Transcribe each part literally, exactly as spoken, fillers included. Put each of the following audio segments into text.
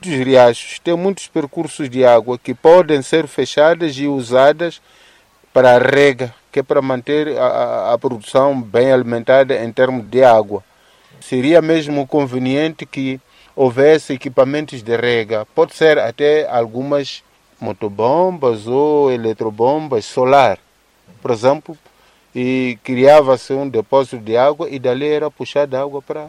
Os riachos têm muitos percursos de água que podem ser fechadas e usadas para a rega, que é para manter a, a produção bem alimentada em termos de água. Seria mesmo conveniente que houvesse equipamentos de rega, pode ser até algumas motobombas ou eletrobombas solar, por exemplo, e criava-se um depósito de água e dali era puxada água para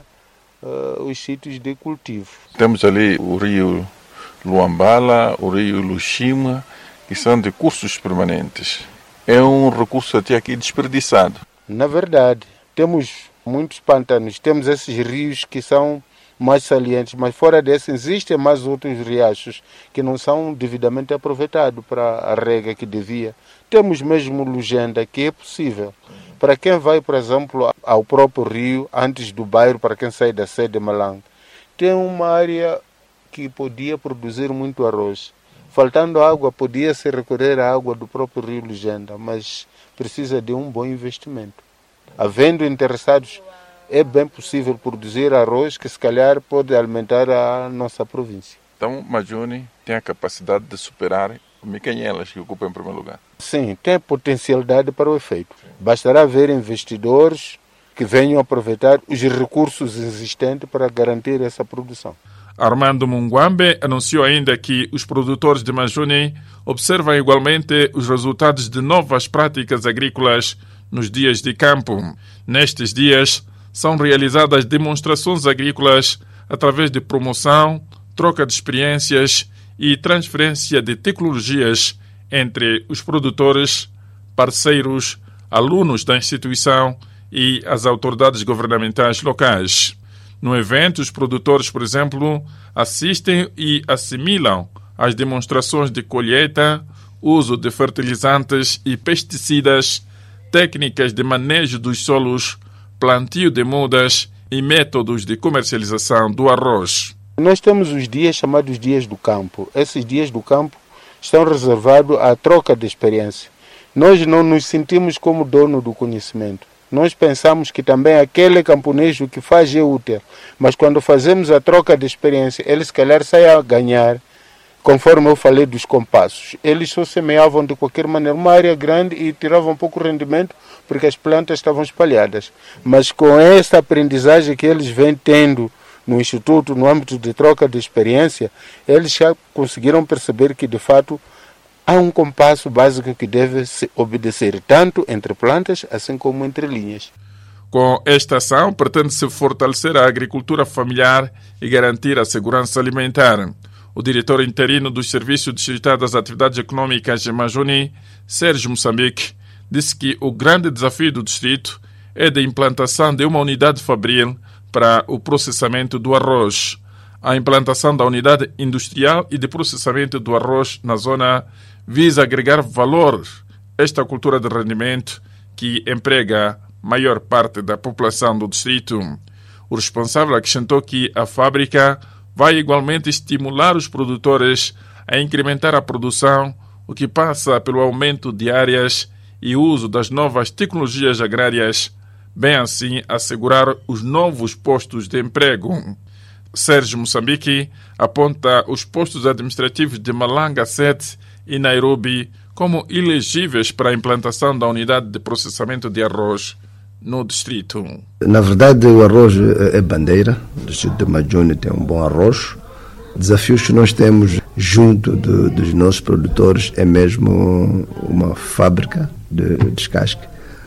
uh, os sítios de cultivo. Temos ali o rio Luambala, o rio Luxima, que são de cursos permanentes. É um recurso até aqui desperdiçado. Na verdade, temos muitos pantanos, temos esses rios que são mais salientes, mas fora desse existem mais outros riachos que não são devidamente aproveitados para a rega que devia. Temos mesmo Lugenda, que é possível. Para quem vai, por exemplo, ao próprio rio, antes do bairro, para quem sai da sede de Malang, tem uma área que podia produzir muito arroz. Faltando água, podia-se recorrer à água do próprio rio Lugenda, mas precisa de um bom investimento. Havendo interessados, é bem possível produzir arroz que se calhar pode alimentar a nossa província. Então, Majuni tem a capacidade de superar o Micanhelas, que ocupa em primeiro lugar. Sim, tem potencialidade para o efeito. Bastará haver investidores que venham aproveitar os recursos existentes para garantir essa produção. Armando Munguambe anunciou ainda que os produtores de Majuni observam igualmente os resultados de novas práticas agrícolas nos dias de campo. Nestes dias, são realizadas demonstrações agrícolas através de promoção, troca de experiências e transferência de tecnologias entre os produtores, parceiros, alunos da instituição e as autoridades governamentais locais. No evento, os produtores, por exemplo, assistem e assimilam as demonstrações de colheita, uso de fertilizantes e pesticidas, técnicas de manejo dos solos, plantio de mudas e métodos de comercialização do arroz. Nós temos os dias chamados dias do campo. Esses dias do campo estão reservados à troca de experiência. Nós não nos sentimos como dono do conhecimento. Nós pensamos que também aquele camponejo que faz é útil, mas quando fazemos a troca de experiência, ele se calhar sai a ganhar, conforme eu falei dos compassos. Eles só semeavam de qualquer maneira uma área grande e tiravam pouco rendimento porque as plantas estavam espalhadas. Mas com essa aprendizagem que eles vêm tendo no Instituto, no âmbito de troca de experiência, eles já conseguiram perceber que, de fato, há um compasso básico que deve se obedecer tanto entre plantas, assim como entre linhas. Com esta ação, pretende-se fortalecer a agricultura familiar e garantir a segurança alimentar. O diretor interino do Serviço Distrital das Atividades Econômicas de Majuni, Sérgio Moçambique, disse que o grande desafio do distrito é a implantação de uma unidade fabril para o processamento do arroz. A implantação da unidade industrial e de processamento do arroz na zona visa agregar valor a esta cultura de rendimento que emprega maior parte da população do distrito. O responsável acrescentou que a fábrica vai igualmente estimular os produtores a incrementar a produção, o que passa pelo aumento de áreas e uso das novas tecnologias agrárias, bem assim assegurar os novos postos de emprego. Sérgio Moçambique aponta os postos administrativos de Malanga sete e Nairobi como elegíveis para a implantação da unidade de processamento de arroz no distrito. Na verdade, o arroz é bandeira. O distrito de Majuni tem um bom arroz. Desafios que nós temos junto de, dos nossos produtores é mesmo uma fábrica de descasque.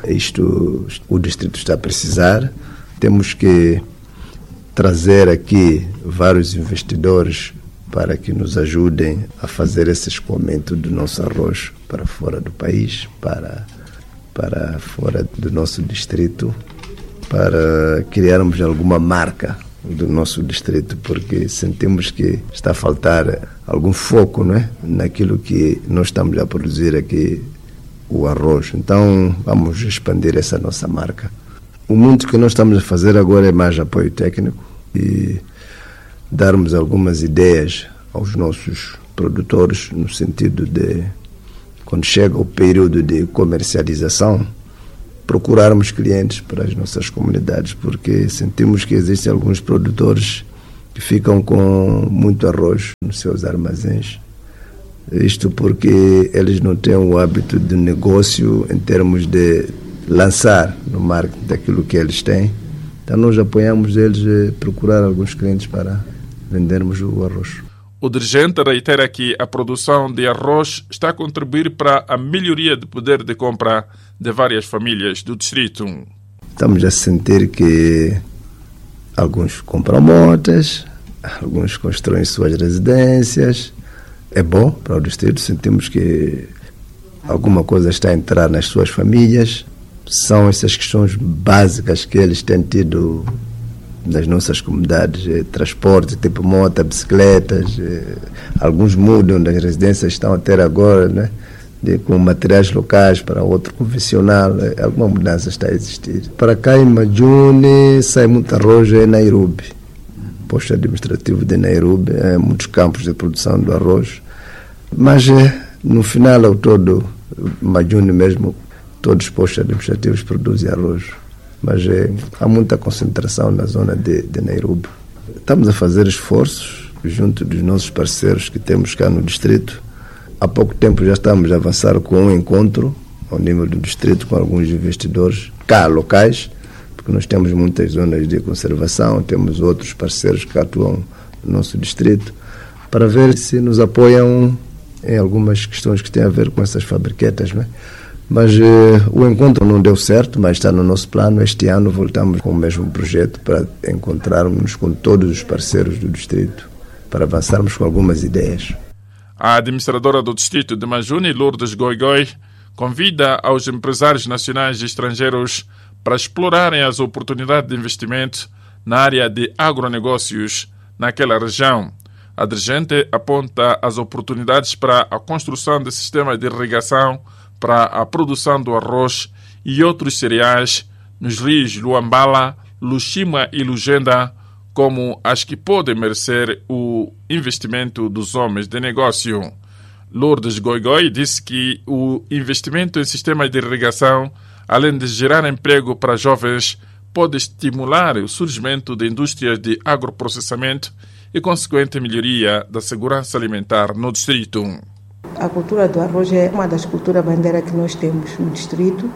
Isto o distrito está a precisar. Temos que trazer aqui vários investidores para que nos ajudem a fazer esse escoamento do nosso arroz para fora do país, para, para fora do nosso distrito, para criarmos alguma marca do nosso distrito, porque sentimos que está a faltar algum foco, não é? Naquilo que nós estamos a produzir aqui, o arroz. Então vamos expandir essa nossa marca. O muito que nós estamos a fazer agora é mais apoio técnico e darmos algumas ideias aos nossos produtores no sentido de, quando chega o período de comercialização, procurarmos clientes para as nossas comunidades, porque sentimos que existem alguns produtores que ficam com muito arroz nos seus armazéns. Isto porque eles não têm o hábito de negócio em termos de lançar no marketing daquilo que eles têm. Então nós apoiamos eles a procurar alguns clientes para vendermos o arroz. O dirigente reitera que a produção de arroz está a contribuir para a melhoria do poder de compra de várias famílias do distrito. Estamos a sentir que alguns compram motas, alguns constroem suas residências. É bom para o distrito, sentimos que alguma coisa está a entrar nas suas famílias. São essas questões básicas que eles têm tido nas nossas comunidades, eh, transporte, tipo moto, bicicletas, eh, alguns mudam das residências, estão a ter agora, né, de, com materiais locais para outro convencional, eh, alguma mudança está a existir. Para cá em Majuni sai muito arroz em Nairobi, posto administrativo de Nairobi, eh, muitos campos de produção do arroz, mas eh, no final ao todo, Majuni mesmo, todos os postos administrativos produzem arroz. Mas é, há muita concentração na zona de, de Nairobi. Estamos a fazer esforços junto dos nossos parceiros que temos cá no distrito. Há pouco tempo já estamos a avançar com um encontro ao nível do distrito com alguns investidores cá locais, porque nós temos muitas zonas de conservação, temos outros parceiros que atuam no nosso distrito, para ver se nos apoiam em algumas questões que têm a ver com essas fabriquetas, né? Mas eh, o encontro não deu certo, mas está no nosso plano. Este ano voltamos com o mesmo projeto para encontrarmos com todos os parceiros do distrito, para avançarmos com algumas ideias. A administradora do distrito de Majuni, Lourdes Goigoi, convida aos empresários nacionais e estrangeiros para explorarem as oportunidades de investimento na área de agronegócios naquela região. A dirigente aponta as oportunidades para a construção de sistemas de irrigação para a produção do arroz e outros cereais nos rios Luambala, Lushima e Lugenda, como as que podem merecer o investimento dos homens de negócio. Lourdes Goigoi disse que o investimento em sistemas de irrigação, além de gerar emprego para jovens, pode estimular o surgimento de indústrias de agroprocessamento e consequente melhoria da segurança alimentar no distrito. A cultura do arroz é uma das culturas bandeira que nós temos no distrito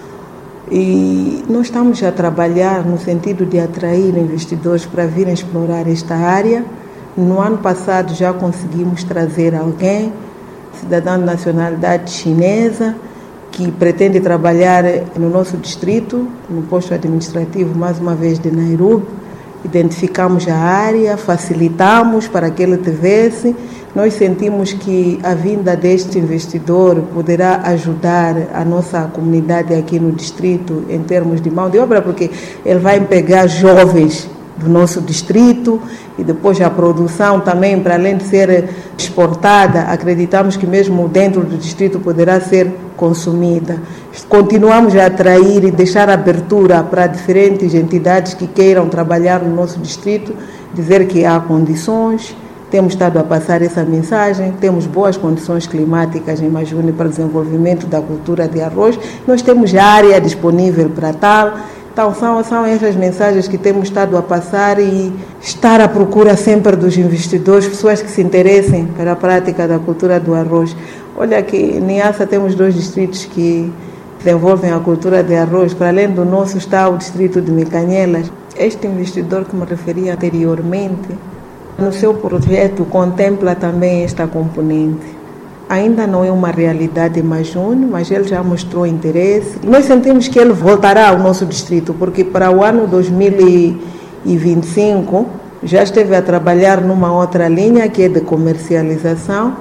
e nós estamos a trabalhar no sentido de atrair investidores para virem explorar esta área. No ano passado já conseguimos trazer alguém, cidadão de nacionalidade chinesa, que pretende trabalhar no nosso distrito, no posto administrativo, mais uma vez, de Nairobi. Identificamos a área, facilitamos para que ele tivesse. Nós sentimos que a vinda deste investidor poderá ajudar a nossa comunidade aqui no distrito em termos de mão de obra, porque ele vai empregar jovens do nosso distrito e depois a produção também, para além de ser exportada, acreditamos que mesmo dentro do distrito poderá ser consumida. Continuamos a atrair e deixar abertura para diferentes entidades que queiram trabalhar no nosso distrito, dizer que há condições. Temos estado a passar essa mensagem, temos boas condições climáticas em Majuni para o desenvolvimento da cultura de arroz, nós temos área disponível para tal. Então são, são essas mensagens que temos estado a passar e estar à procura sempre dos investidores, pessoas que se interessem pela prática da cultura do arroz. Olha que em Niassa temos dois distritos que desenvolvem a cultura de arroz, para além do nosso está o distrito de Mecanhelas. Este investidor que me referi anteriormente, no seu projeto contempla também esta componente. Ainda não é uma realidade em Majuni, mas ele já mostrou interesse. Nós sentimos que ele voltará ao nosso distrito, porque para o ano dois mil e vinte e cinco já esteve a trabalhar numa outra linha que é de comercialização.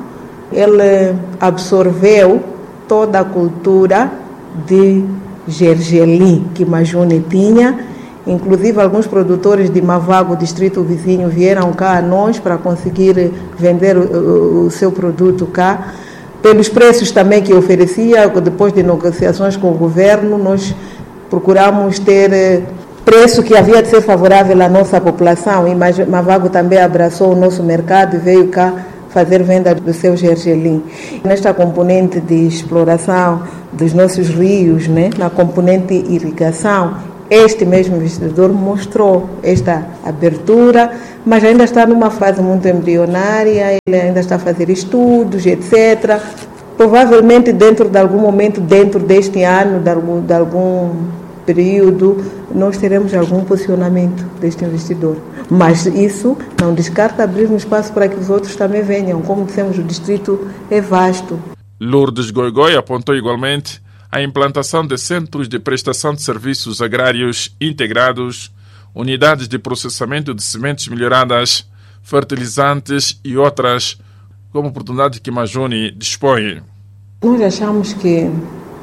Ele absorveu toda a cultura de gergelim que Majuni tinha. Inclusive, alguns produtores de Mavago, distrito vizinho, vieram cá a nós para conseguir vender o, o seu produto cá. Pelos preços também que oferecia, depois de negociações com o governo, nós procuramos ter preço que havia de ser favorável à nossa população. E Mavago também abraçou o nosso mercado e veio cá fazer venda do seu gergelim. Nesta componente de exploração dos nossos rios, né, na componente irrigação, Este mesmo investidor mostrou esta abertura, mas ainda está numa fase muito embrionária, ele ainda está a fazer estudos, etcétera. Provavelmente dentro de algum momento, dentro deste ano, de algum, de algum período, nós teremos algum posicionamento deste investidor. Mas isso não descarta abrir um espaço para que os outros também venham. Como dissemos, o distrito é vasto. Lourdes Goigoi apontou igualmente a implantação de centros de prestação de serviços agrários integrados, unidades de processamento de sementes melhoradas, fertilizantes e outras, como oportunidade que Majuni dispõe. Nós achamos que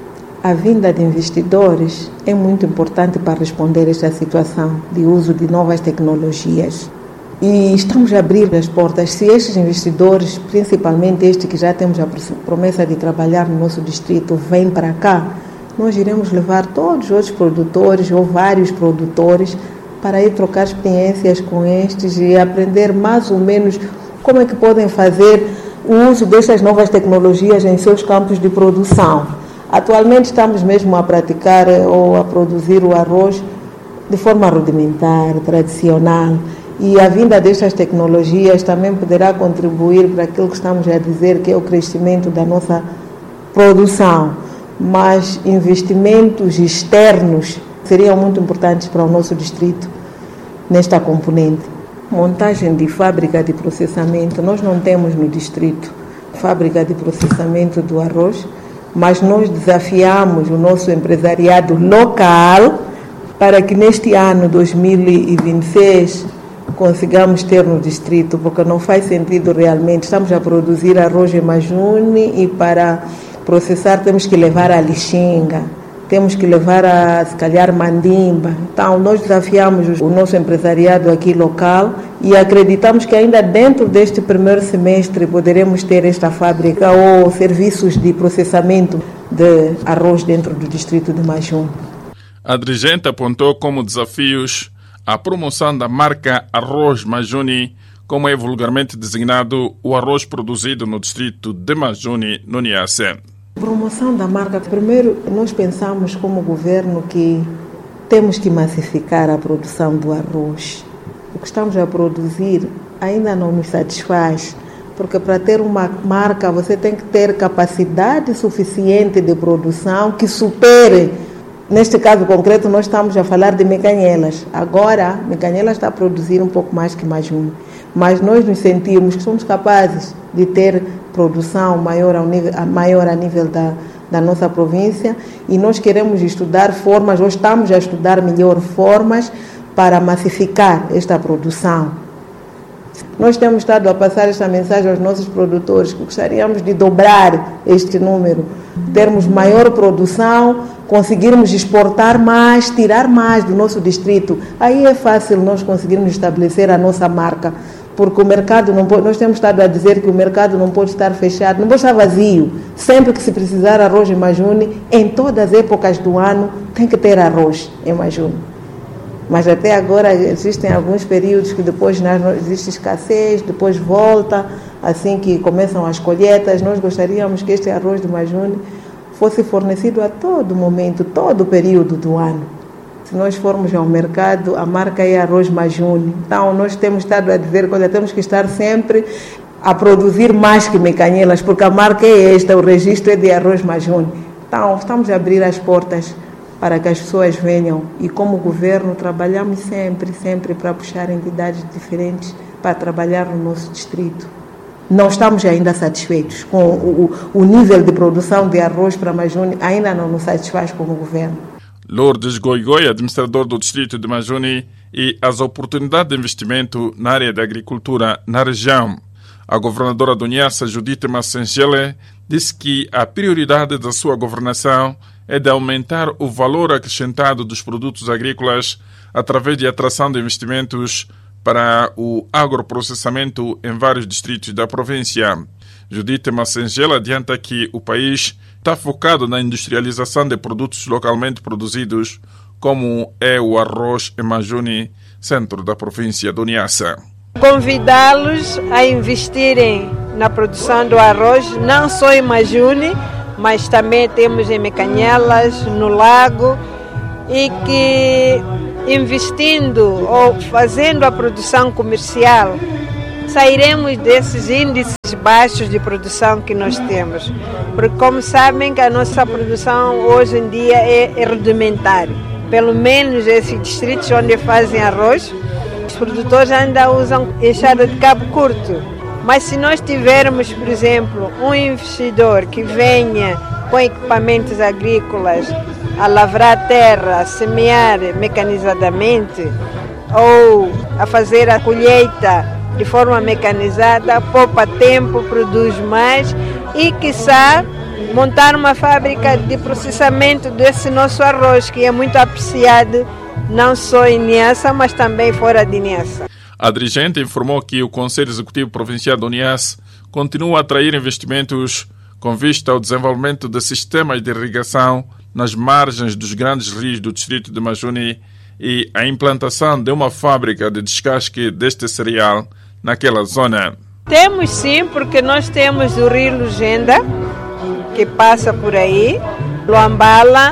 a vinda de investidores é muito importante para responder a esta situação de uso de novas tecnologias. E estamos a abrir as portas. Se estes investidores, principalmente este que já temos a promessa de trabalhar no nosso distrito, vêm para cá, nós iremos levar todos os outros produtores ou vários produtores para ir trocar experiências com estes e aprender mais ou menos como é que podem fazer o uso destas novas tecnologias em seus campos de produção. Atualmente estamos mesmo a praticar ou a produzir o arroz de forma rudimentar, tradicional. E a vinda destas tecnologias também poderá contribuir para aquilo que estamos a dizer, que é o crescimento da nossa produção. Mas investimentos externos seriam muito importantes para o nosso distrito nesta componente. Montagem de fábrica de processamento. Nós não temos no distrito fábrica de processamento do arroz, mas nós desafiamos o nosso empresariado local para que neste ano dois mil e vinte e seis consigamos ter no distrito, porque não faz sentido realmente. Estamos a produzir arroz em Majuni e para processar temos que levar a Lixinga, temos que levar a, se calhar, Mandimba. Então, nós desafiamos o nosso empresariado aqui local e acreditamos que ainda dentro deste primeiro semestre poderemos ter esta fábrica ou serviços de processamento de arroz dentro do distrito de Majuni. A dirigente apontou como desafios a promoção da marca Arroz Majuni, como é vulgarmente designado o arroz produzido no distrito de Majuni, no Niassa. Promoção da marca. Primeiro, nós pensamos como governo que temos que massificar a produção do arroz. O que estamos a produzir ainda não nos satisfaz, porque para ter uma marca você tem que ter capacidade suficiente de produção que supere. Neste caso concreto, nós estamos a falar de Mecanhelas. Agora, Mecanhelas está a produzir um pouco mais que Majuni. Mas nós nos sentimos que somos capazes de ter produção maior, ao nível, maior a nível da, da nossa província e nós queremos estudar formas, ou estamos a estudar melhor formas para massificar esta produção. Nós temos estado a passar esta mensagem aos nossos produtores que gostaríamos de dobrar este número, termos maior produção, conseguirmos exportar mais, tirar mais do nosso distrito. Aí é fácil nós conseguirmos estabelecer a nossa marca, porque o mercado não pode, nós temos estado a dizer que o mercado não pode estar fechado, não pode estar vazio. Sempre que se precisar arroz em Majuni, em todas as épocas do ano, tem que ter arroz em Majuni. Mas até agora existem alguns períodos que depois existe escassez, depois volta, assim que começam as colheitas. Nós gostaríamos que este arroz de Majuni fosse fornecido a todo momento, todo o período do ano. Se nós formos ao mercado, a marca é Arroz Majuni. Então, nós temos estado a dizer que olha, temos que estar sempre a produzir mais que Mecanhelas, porque a marca é esta, o registro é de Arroz Majuni. Então, estamos a abrir as portas para que as pessoas venham e como governo trabalhamos sempre, sempre para puxar entidades diferentes para trabalhar no nosso distrito. Não estamos ainda satisfeitos com o, o nível de produção de arroz para Majuni, ainda não nos satisfaz como governo. Lourdes Goigoi, administrador do distrito de Majuni, e as oportunidades de investimento na área da agricultura na região. A governadora do Niassa, Judite Massengele, disse que a prioridade da sua governação é de aumentar o valor acrescentado dos produtos agrícolas através de atração de investimentos para o agroprocessamento em vários distritos da província. Judite Massengele adianta que o país está focado na industrialização de produtos localmente produzidos, como é o arroz em Majuni, centro da província do Niassa. Convidá-los a investirem na produção do arroz, não só em Majuni, mas também temos em Mecanhelas, no Lago e que investindo ou fazendo a produção comercial, sairemos desses índices baixos de produção que nós temos. Porque, como sabem, que a nossa produção hoje em dia é, é rudimentar. Pelo menos esses distritos onde fazem arroz, os produtores ainda usam enxada de cabo curto. Mas se nós tivermos, por exemplo, um investidor que venha com equipamentos agrícolas a lavrar a terra, a semear mecanizadamente ou a fazer a colheita de forma mecanizada, poupa tempo, produz mais e, quiçá, montar uma fábrica de processamento desse nosso arroz, que é muito apreciado não só em Niassa, mas também fora de Niassa. A dirigente informou que o Conselho Executivo Provincial do Niassa continua a atrair investimentos com vista ao desenvolvimento de sistemas de irrigação nas margens dos grandes rios do distrito de Majuni e a implantação de uma fábrica de descasque deste cereal naquela zona. Temos sim, porque nós temos o rio Lugenda, que passa por aí, Luambala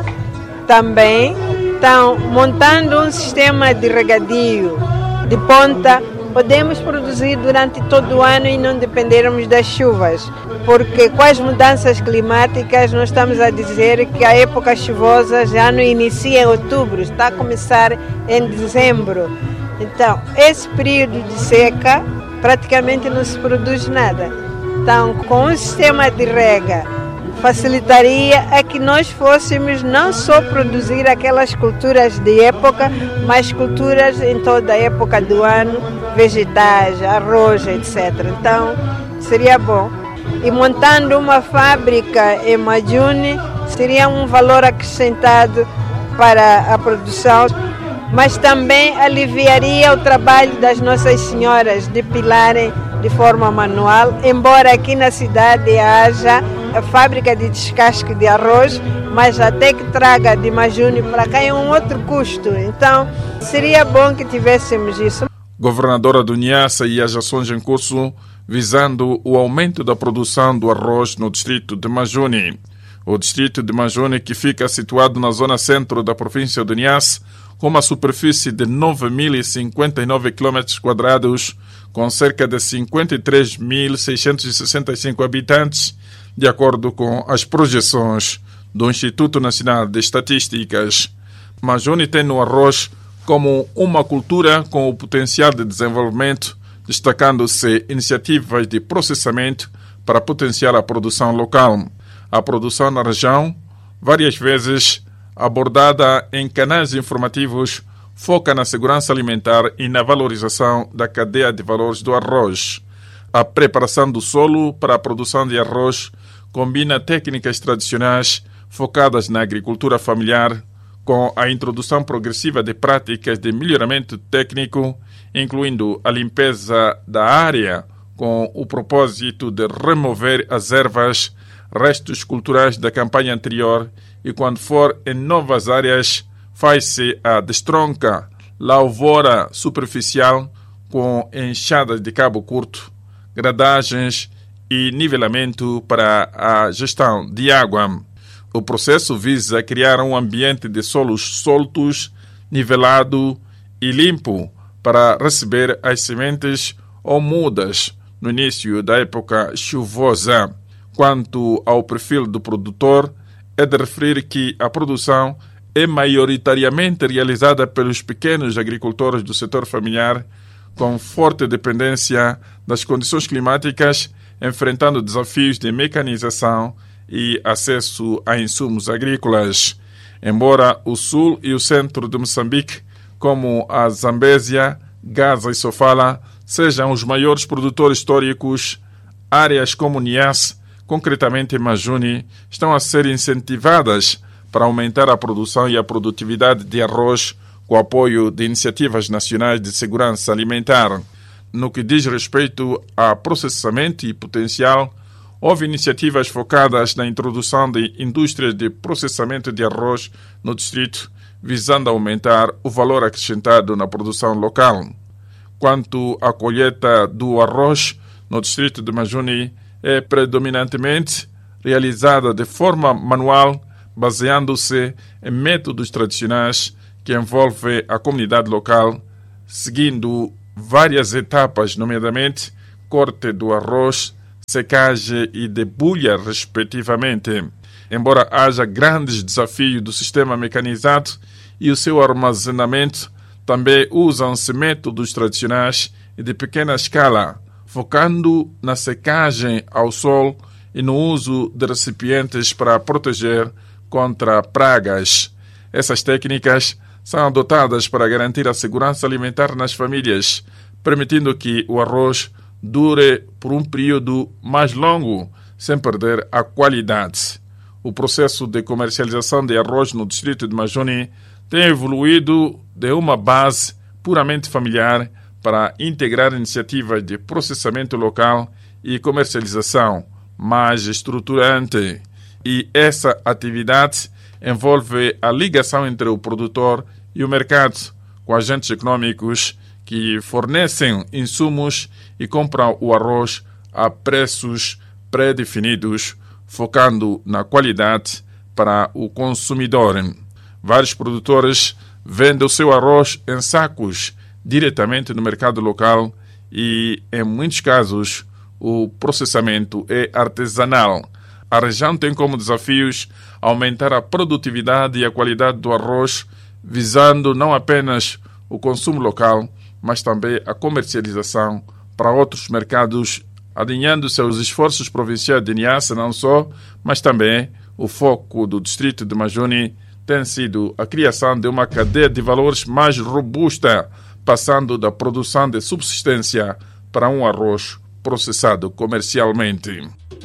também. Estão montando um sistema de regadio de ponta. Podemos produzir durante todo o ano e não dependermos das chuvas, porque com as mudanças climáticas nós estamos a dizer que a época chuvosa já não inicia em outubro, está a começar em dezembro. Então, esse período de seca praticamente não se produz nada. Então, com um sistema de rega, facilitaria a que nós fôssemos não só produzir aquelas culturas de época, mas culturas em toda a época do ano, vegetais, arroz, etcétera. Então, seria bom. E montando uma fábrica em Majuni, seria um valor acrescentado para a produção, mas também aliviaria o trabalho das nossas senhoras de pilarem de forma manual, embora aqui na cidade haja a fábrica de descasque de arroz, mas até que traga de Majuni para cá é um outro custo. Então, seria bom que tivéssemos isso. Governadora do Niassa e as ações em curso visando o aumento da produção do arroz no distrito de Majuni. O distrito de Majuni, que fica situado na zona centro da província de Niassa, com uma superfície de nove mil e cinquenta e nove quilômetros quadrados, com cerca de cinquenta e três mil seiscentos e sessenta e cinco habitantes, de acordo com as projeções do Instituto Nacional de Estatísticas. Majuni tem no arroz como uma cultura com o potencial de desenvolvimento, destacando-se iniciativas de processamento para potenciar a produção local. A produção na região, várias vezes abordada em canais informativos, foca na segurança alimentar e na valorização da cadeia de valores do arroz. A preparação do solo para a produção de arroz combina técnicas tradicionais focadas na agricultura familiar com a introdução progressiva de práticas de melhoramento técnico, incluindo a limpeza da área com o propósito de remover as ervas, restos culturais da campanha anterior, e quando for em novas áreas, faz-se a destronca, lavoura superficial com enxadas de cabo curto, gradagens e nivelamento para a gestão de água. O processo visa criar um ambiente de solos soltos, nivelado e limpo para receber as sementes ou mudas no início da época chuvosa. Quanto ao perfil do produtor, é de referir que a produção é maioritariamente realizada pelos pequenos agricultores do setor familiar, com forte dependência das condições climáticas, enfrentando desafios de mecanização e acesso a insumos agrícolas. Embora o sul e o centro de Moçambique, como a Zambésia, Gaza e Sofala, sejam os maiores produtores históricos, áreas como Niassa, concretamente Majuni, estão a ser incentivadas para aumentar a produção e a produtividade de arroz com apoio de iniciativas nacionais de segurança alimentar. No que diz respeito a processamento e potencial, houve iniciativas focadas na introdução de indústrias de processamento de arroz no distrito, visando aumentar o valor acrescentado na produção local. Quanto à colheita do arroz no distrito de Majuni, é predominantemente realizada de forma manual, baseando-se em métodos tradicionais que envolvem a comunidade local, seguindo várias etapas, nomeadamente corte do arroz, secagem e debulha, respectivamente. Embora haja grandes desafios do sistema mecanizado e o seu armazenamento, também usam-se métodos tradicionais e de pequena escala, focando na secagem ao sol e no uso de recipientes para proteger contra pragas. Essas técnicas são adotadas para garantir a segurança alimentar nas famílias, permitindo que o arroz dure por um período mais longo, sem perder a qualidade. O processo de comercialização de arroz no distrito de Majuni tem evoluído de uma base puramente familiar para integrar iniciativas de processamento local e comercialização mais estruturante. E essa atividade envolve a ligação entre o produtor e o mercado, com agentes econômicos que fornecem insumos e compram o arroz a preços pré-definidos, focando na qualidade para o consumidor. Vários produtores vendem o seu arroz em sacos diretamente no mercado local e, em muitos casos, o processamento é artesanal. A região tem como desafios aumentar a produtividade e a qualidade do arroz, visando não apenas o consumo local, mas também a comercialização para outros mercados, alinhando-se aos esforços provinciais de Niassa não só, mas também o foco do distrito de Majuni tem sido a criação de uma cadeia de valores mais robusta, passando da produção de subsistência para um arroz processado comercialmente.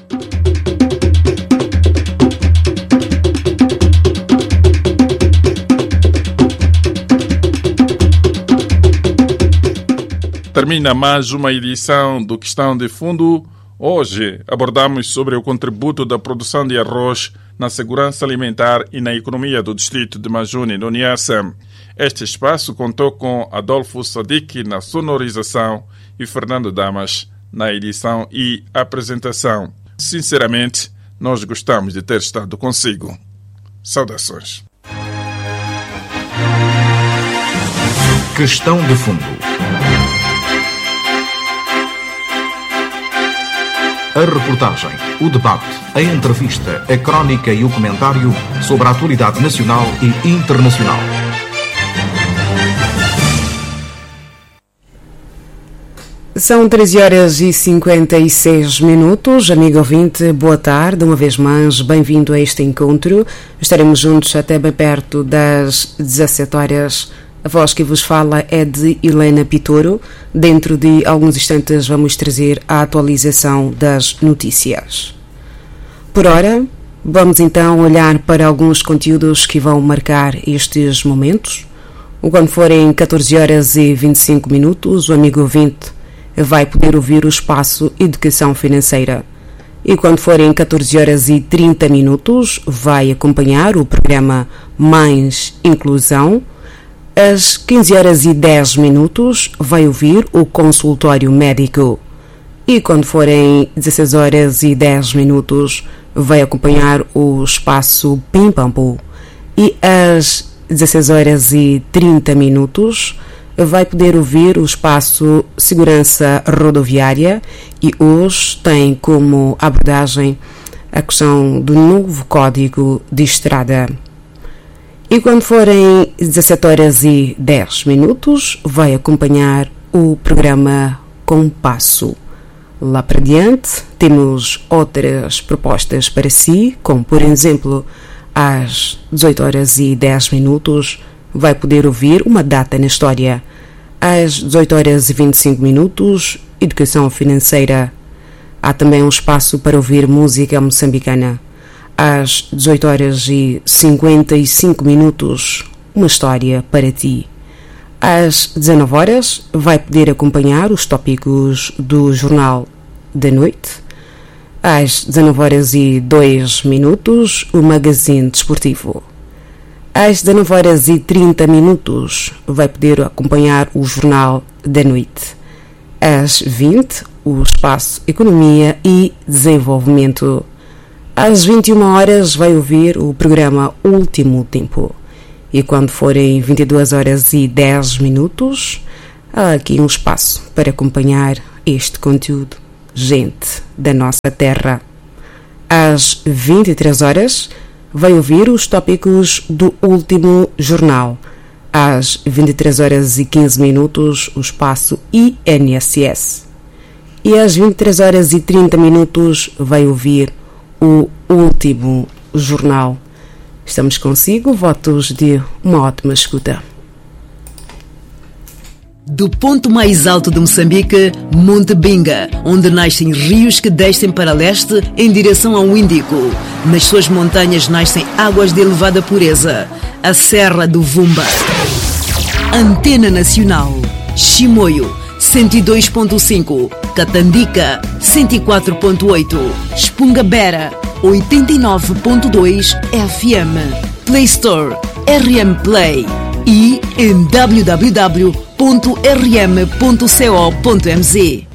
Termina mais uma edição do Questão de Fundo. Hoje abordamos sobre o contributo da produção de arroz na segurança alimentar e na economia do distrito de Majuni, no Niassa. Este espaço contou com Adolfo Sadiq na sonorização e Fernando Damas na edição e apresentação. Sinceramente, nós gostamos de ter estado consigo. Saudações. Questão de Fundo. A reportagem, o debate, a entrevista, a crónica e o comentário sobre a atualidade nacional e internacional. São treze horas e cinquenta e seis minutos. Amigo ouvinte, boa tarde. Uma vez mais, bem-vindo a este encontro. Estaremos juntos até bem perto das dezassete horas. A voz que vos fala é de Helena Pitoro. Dentro de alguns instantes vamos trazer a atualização das notícias. Por ora, vamos então olhar para alguns conteúdos que vão marcar estes momentos. Quando forem catorze horas e vinte e cinco minutos, o amigo ouvinte vai poder ouvir o espaço Educação Financeira. E quando forem catorze horas e trinta minutos, vai acompanhar o programa Mais Inclusão. Às quinze horas e dez minutos vai ouvir o consultório médico. E quando forem dezesseis horas e dez minutos vai acompanhar o espaço Pimpampo. E às dezesseis horas e trinta minutos vai poder ouvir o espaço Segurança Rodoviária e hoje tem como abordagem a questão do novo Código de Estrada. E quando forem dezessete horas e dez minutos, vai acompanhar o programa Compasso. Lá para diante, temos outras propostas para si, como por exemplo, às dezoito horas e dez minutos, vai poder ouvir uma data na história. Às dezoito horas e vinte e cinco minutos, Educação Financeira. Há também um espaço para ouvir música moçambicana. Às dezoito horas e cinquenta e cinco minutos, uma história para ti. Às dezanove horas, vai poder acompanhar os tópicos do Jornal da Noite. Às dezanove horas e dois minutos, o Magazine Desportivo. Às dezanove horas e trinta minutos, vai poder acompanhar o Jornal da Noite. Às vinte, o Espaço Economia e Desenvolvimento. Às vinte e uma horas vai ouvir o programa Último Tempo. E quando forem vinte e duas horas e dez minutos, há aqui um espaço para acompanhar este conteúdo. Gente da nossa terra. Às vinte e três horas, vai ouvir os tópicos do último jornal. Às vinte e três horas e quinze minutos, o espaço I N S S. E às vinte e três horas e trinta minutos, vai ouvir o último jornal. Estamos consigo, votos de uma ótima escuta. Do ponto mais alto de Moçambique, Monte Binga, onde nascem rios que descem para leste em direção ao Índico. Nas suas montanhas nascem águas de elevada pureza. A Serra do Vumba. Antena Nacional. Chimoio, cento e dois ponto cinco. Catandica, cento e quatro ponto oito. Espungabera, oitenta e nove ponto dois F M. Play Store, R M Play. E em w w w ponto r m ponto co ponto m z.